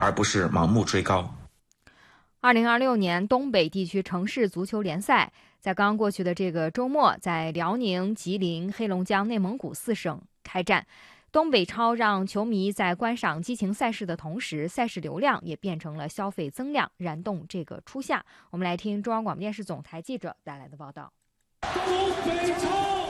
而不是盲目追高。 2026年东北地区城市足球联赛在刚过去的这个周末，在辽宁、吉林、黑龙江、内蒙古4省开战。东北超让球迷在观赏激情赛事的同时，赛事流量也变成了消费增量，燃动这个初夏。我们来听中央广播电视总台记者带来的报道。 东北超。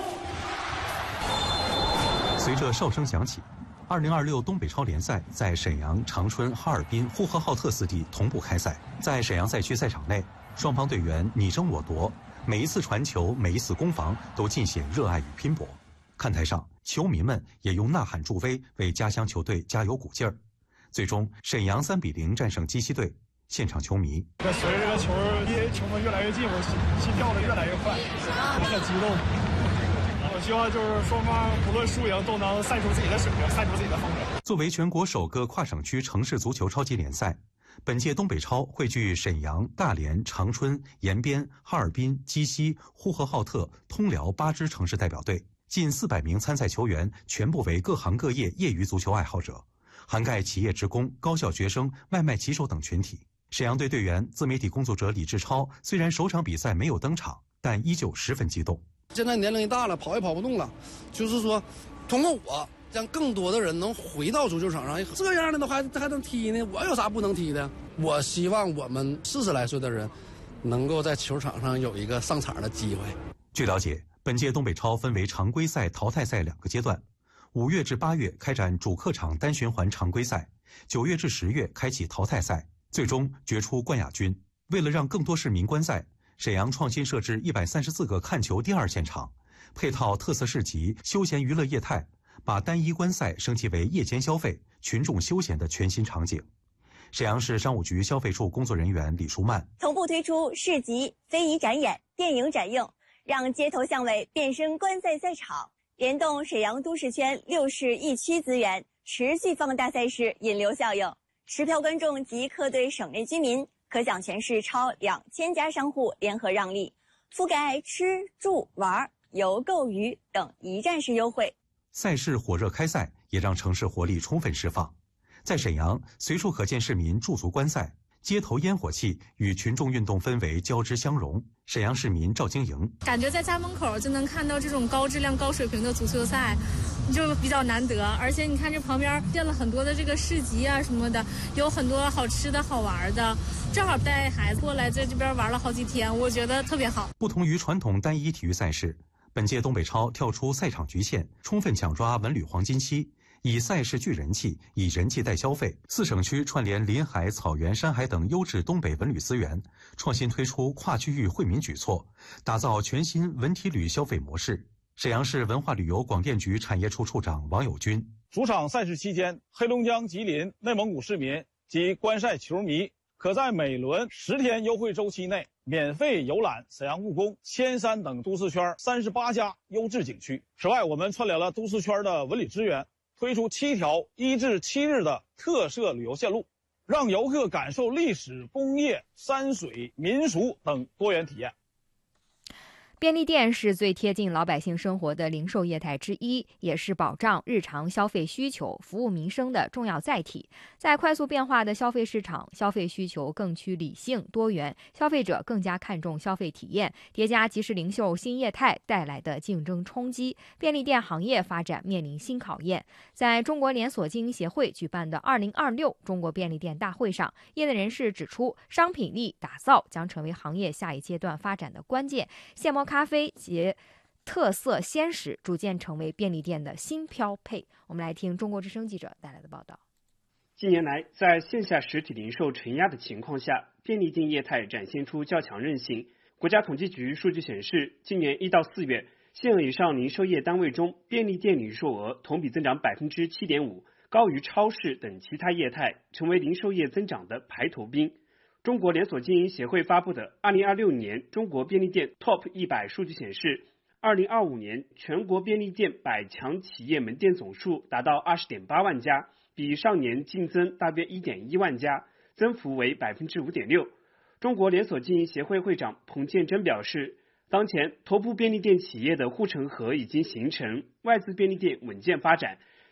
随着哨声响起，2026东北超联赛在沈阳、长春、哈尔滨、呼和浩特4地同步开赛。在沈阳赛区赛场内，双方队员你争我夺，每一次传球、每一次攻防都尽显热爱与拼搏。看台上，球迷们也用呐喊助威，为家乡球队加油鼓劲儿。最终，沈阳3-0战胜鸡西队。现场球迷随着这个球离球门越来越近，我心跳得越来越快，我很激动。我希望就是双方不论输赢都能赛出自己的水平，赛出自己的风格。 作为全国首个跨省区城市足球超级联赛，本届东北超汇聚沈阳、大连、长春、延边、哈尔滨、鸡西、呼和浩特、通辽8支城市代表队，近400名参赛球员全部为各行各业业余足球爱好者，涵盖企业职工、高校学生、外卖骑手等群体。沈阳队队员、自媒体工作者李志超虽然首场比赛没有登场，但依旧十分激动。 现在年龄一大了，跑也跑不动了，就是说，通过我让更多的人能回到足球场上，这样的都还能踢呢，我有啥不能踢的？我希望我们40来岁的人，能够在球场上有一个上场的机会。 据了解，本届东北超分为常规赛、淘汰赛2个阶段，5月至8月开展主客场单循环常规赛，9月至10月开启淘汰赛，最终决出冠亚军。为了让更多市民观赛，沈阳创新设置134个看球第二现场，配套特色市集、休闲娱乐业态，把单一观赛升级为夜间消费、群众休闲的全新场景。沈阳市商务局消费处工作人员李淑曼同步推出市集、非遗展演、电影展映，让街头巷尾变身观赛赛场，联动沈阳都市圈6市1区资源，持续放大赛事引流效应。持票观众及客队省内居民可享全市超2000家商户联合让利，覆盖吃住玩游购娱等一站式优惠。 赛事火热开赛，也让城市活力充分释放。在沈阳，随处可见市民驻足观赛，街头烟火气与群众运动氛围交织相融。沈阳市民赵晶莹感觉在家门口就能看到这种高质量、高水平的足球赛，就比较难得。而且你看这旁边建了很多的这个市集啊什么的，有很多好吃的好玩的，正好带孩子过来在这边玩了好几天，我觉得特别好。 不同于传统单一体育赛事，本届东北超跳出赛场局限，充分抢抓文旅黄金期，以赛事聚人气，以人气带消费。4省区串联临海、草原、山海等优质东北文旅资源，创新推出跨区域惠民举措，打造全新文体旅消费模式。沈阳市文化旅游广电局产业处处长王友军主场赛事期间，黑龙江、吉林、内蒙古市民及观赛球迷可在每轮10天优惠周期内免费游览沈阳故宫、千山等都市圈38家优质景区。此外，我们串联了都市圈的文旅资源，推出7条1至7日的特色旅游线路，让游客感受历史、工业、山水、民俗等多元体验。 便利店是最贴近老百姓生活的零售业态之一，也是保障日常消费需求、服务民生的重要载体。在快速变化的消费市场，消费需求更趋理性多元，消费者更加看重消费体验，叠加即时零售新业态带来的竞争冲击，便利店行业发展面临新考验。在中国连锁经营协会举办的2026中国便利店大会上，业内人士指出，商品力打造将成为行业下一阶段发展的关键。现磨咖啡及特色鲜食逐渐成为便利店的新标配。我们来听中国之声记者带来的报道。 近年来，在线下实体零售承压的情况下，便利店业态展现出较强韧性。国家统计局数据显示，今年1到4月，县以上零售业单位中，便利店零售额同比增长7.5%，高于超市等其他业态，成为零售业增长的排头兵。中国连锁经营协会发布的2026年中国便利店 TOP 100数据显示，2025年全国便利店100强企业门店总数达到20.8万家，比上年净增大约1.1万家，增幅为5.6%。中国连锁经营协会会长彭建珍表示，当前头部便利店企业的护城河已经形成，外资便利店稳健发展，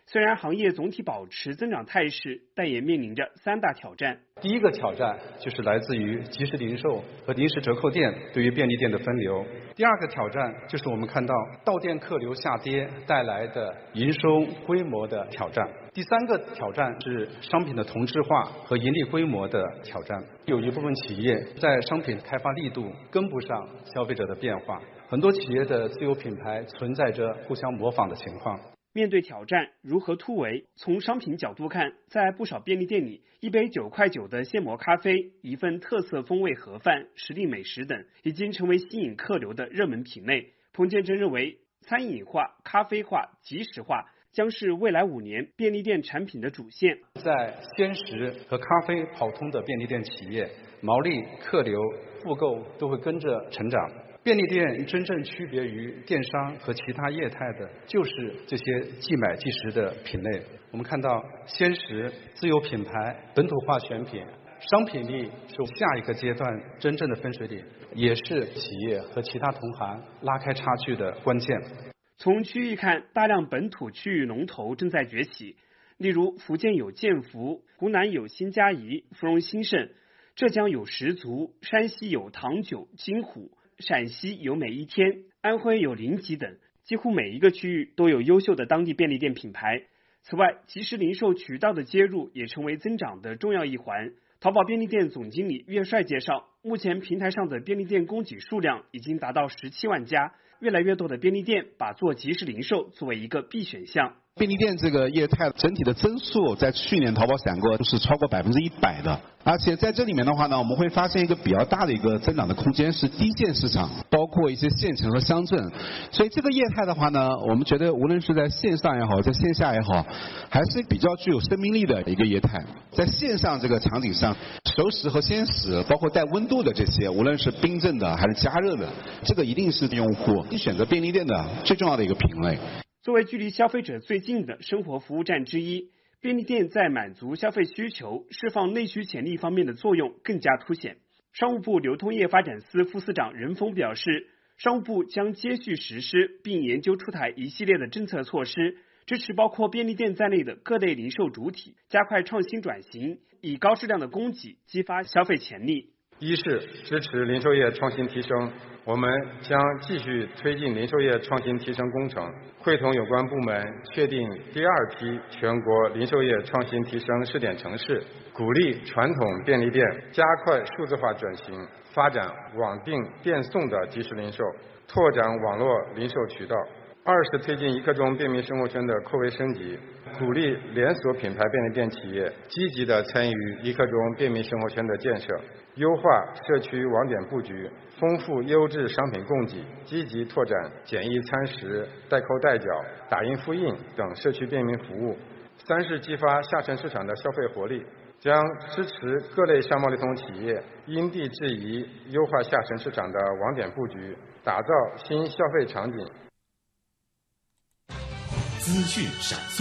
虽然行业总体保持增长态势，但也面临着3大挑战。 第一个挑战就是来自于即时零售和临时折扣店对于便利店的分流。第二个挑战就是我们看到到店客流下跌带来的营收规模的挑战。第三个挑战是商品的同质化和盈利规模的挑战。有一部分企业在商品开发力度跟不上消费者的变化，很多企业的自有品牌存在着互相模仿的情况。 面对挑战，如何突围？从商品角度看，在不少便利店里，一杯9.9块的现磨咖啡，一份特色风味盒饭、实力美食等，已经成为吸引客流的热门品类。彭建真认为，餐饮化、咖啡化、即时化将是未来5年便利店产品的主线。 在鲜食和咖啡跑通的便利店企业，毛利、客流、复购都会跟着成长。便利店真正区别于电商和其他业态的，就是这些即买即食的品类。我们看到鲜食、自有品牌、本土化选品，商品力是下一个阶段真正的分水岭，也是企业和其他同行拉开差距的关键。 从区域看，大量本土区域龙头正在崛起，例如福建有建福，湖南有新嘉怡、芙蓉兴盛，浙江有十足，山西有唐酒、金虎，陕西有每一天，安徽有临吉等，几乎每一个区域都有优秀的当地便利店品牌。此外，即时零售渠道的接入也成为增长的重要一环。淘宝便利店总经理岳帅介绍，目前平台上的便利店供给数量已经达到17万家，越来越多的便利店把做即时零售作为一个必选项。 便利店这个业态整体的增速在去年淘宝闪过是超过100%的，而且在这里面的话呢，我们会发现一个比较大的一个增长的空间是低线市场，包括一些县城和乡镇。所以这个业态的话呢，我们觉得无论是在线上也好，在线下也好，还是比较具有生命力的一个业态。在线上这个场景上，熟食和鲜食，包括带温度的这些，无论是冰镇的还是加热的，这个一定是用户选择便利店的最重要的一个品类。 作为距离消费者最近的生活服务站之一，便利店在满足消费需求、释放内需潜力方面的作用更加凸显。商务部流通业发展司副司长任峰表示，商务部将接续实施并研究出台一系列的政策措施，支持包括便利店在内的各类零售主体，加快创新转型，以高质量的供给激发消费潜力。 一是支持零售业创新提升，我们将继续推进零售业创新提升工程，会同有关部门确定第2批全国零售业创新提升试点城市，鼓励传统便利店加快数字化转型，发展网订电送的即时零售，拓展网络零售渠道。2是推进一刻钟便民生活圈的扩围升级，鼓励连锁品牌便利店企业积极地参与一刻钟便民生活圈的建设，优化社区网点布局，丰富优质商品供给，积极拓展简易餐食、代扣代缴、打印复印等社区便民服务。3是激发下沉市场的消费活力，将支持各类商贸流通企业因地制宜优化下沉市场的网点布局，打造新消费场景。 资讯闪送。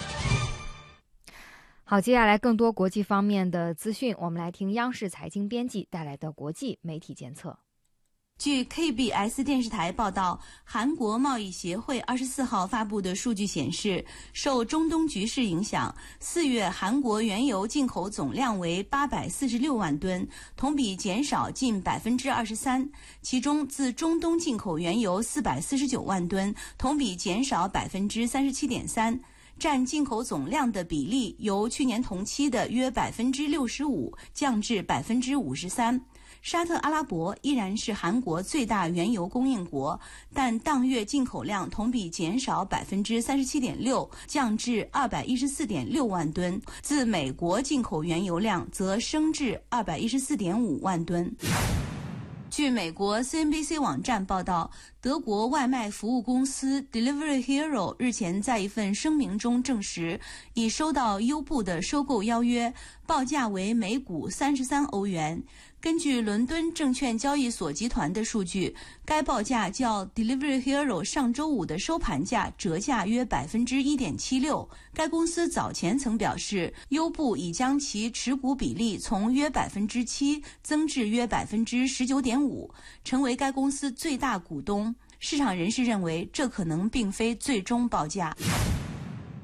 好，接下来更多国际方面的资讯，我们来听央视财经编辑带来的国际媒体监测。 据 KBS 电视台报道，韩国贸易协会24号发布的数据显示，受中东局势影响，4月韩国原油进口总量为846万吨，同比减少近23%。其中，自中东进口原油449万吨，同比减少37.3%。占进口总量的比例由去年同期的约65%降至53%。沙特阿拉伯依然是韩国最大原油供应国，但当月进口量同比减少37.6%，降至214.6万吨。自美国进口原油量则升至214.5万吨。据美国 CNBC 网站报道，德国外卖服务公司 Delivery Hero 日前在一份声明中证实，已收到优步的收购邀约，报价为每股33欧元。根据伦敦证券交易所集团的数据，该报价较 Delivery Hero 上周五的收盘价折价约 1.76%。该公司早前曾表示，优步已将其持股比例从约 7% 增至约 19.5%， 成为该公司最大股东。市场人士认为，这可能并非最终报价。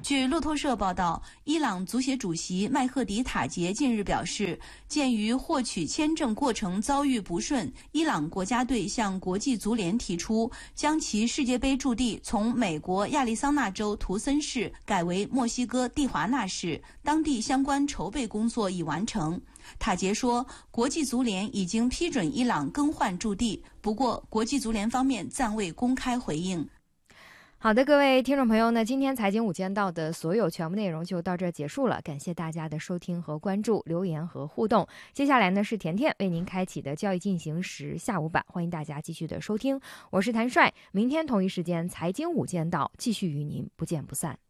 据路透社报道，伊朗足协主席麦赫迪塔杰近日表示，鉴于获取签证过程遭遇不顺，伊朗国家队向国际足联提出将其世界杯驻地从美国亚利桑那州图森市改为墨西哥蒂华纳市，当地相关筹备工作已完成。塔杰说，国际足联已经批准伊朗更换驻地，不过国际足联方面暂未公开回应。 好的，各位听众朋友呢，今天财经午间到的所有全部内容就到这儿结束了，感谢大家的收听和关注、留言和互动。接下来呢是甜甜为您开启的交易进行时下午版，欢迎大家继续的收听，我是谭帅，明天同一时间财经午间到，继续与您不见不散。